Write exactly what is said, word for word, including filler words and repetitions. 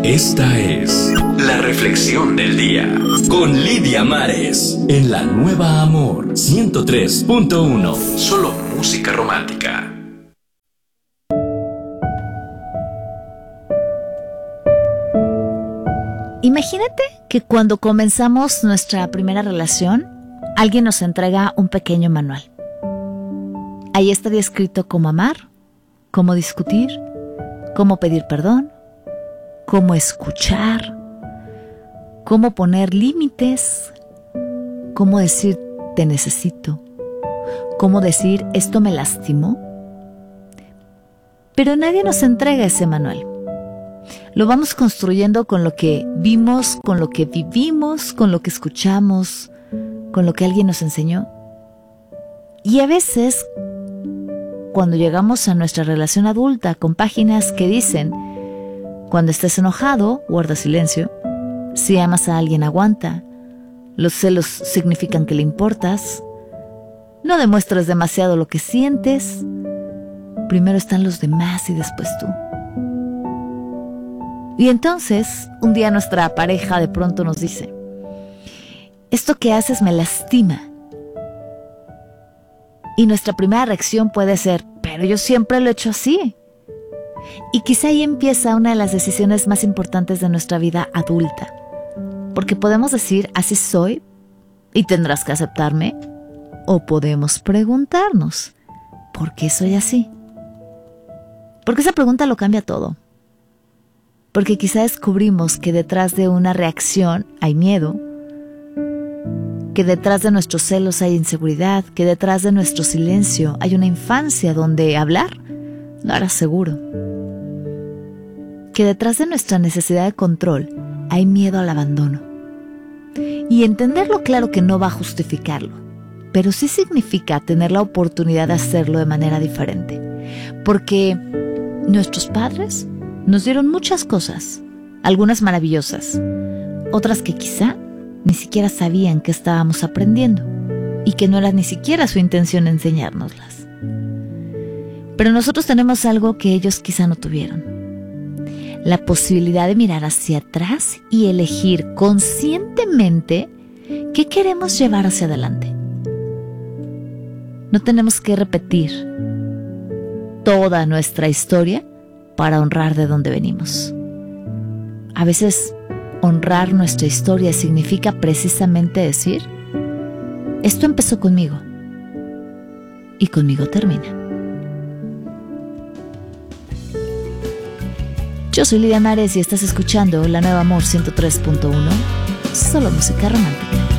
Esta es la reflexión del día con Lidia Mares en La Nueva Amor ciento tres punto uno. Solo música romántica. Imagínate que cuando comenzamos nuestra primera relación, alguien nos entrega un pequeño manual. Ahí estaría escrito cómo amar, cómo discutir, cómo pedir perdón, cómo escuchar, cómo poner límites, cómo decir te necesito, cómo decir esto me lastimó. Pero nadie nos entrega ese manual. Lo vamos construyendo con lo que vimos, con lo que vivimos, con lo que escuchamos, con lo que alguien nos enseñó. Y a veces, cuando llegamos a nuestra relación adulta con páginas que dicen: cuando estés enojado, guarda silencio. Si amas a alguien, aguanta. Los celos significan que le importas. No demuestres demasiado lo que sientes. Primero están los demás y después tú. Y entonces, un día nuestra pareja de pronto nos dice: esto que haces me lastima. Y nuestra primera reacción puede ser: pero yo siempre lo he hecho así. Y quizá ahí empieza una de las decisiones más importantes de nuestra vida adulta. Porque podemos decir: así soy y tendrás que aceptarme. O podemos preguntarnos: ¿por qué soy así? Porque esa pregunta lo cambia todo. Porque quizá descubrimos que detrás de una reacción hay miedo, que detrás de nuestros celos hay inseguridad, que detrás de nuestro silencio hay una infancia donde hablar no era seguro, que detrás de nuestra necesidad de control hay miedo al abandono. Y entenderlo, claro que no va a justificarlo, pero sí significa tener la oportunidad de hacerlo de manera diferente. Porque nuestros padres nos dieron muchas cosas, algunas maravillosas, otras que quizá ni siquiera sabían que estábamos aprendiendo y que no era ni siquiera su intención enseñárnoslas. Pero nosotros tenemos algo que ellos quizá no tuvieron: la posibilidad de mirar hacia atrás y elegir conscientemente qué queremos llevar hacia adelante. No tenemos que repetir toda nuestra historia para honrar de dónde venimos. A veces honrar nuestra historia significa precisamente decir: esto empezó conmigo y conmigo termina. Yo soy Lidia Mares y estás escuchando La Nueva Amor ciento tres punto uno, solo música romántica.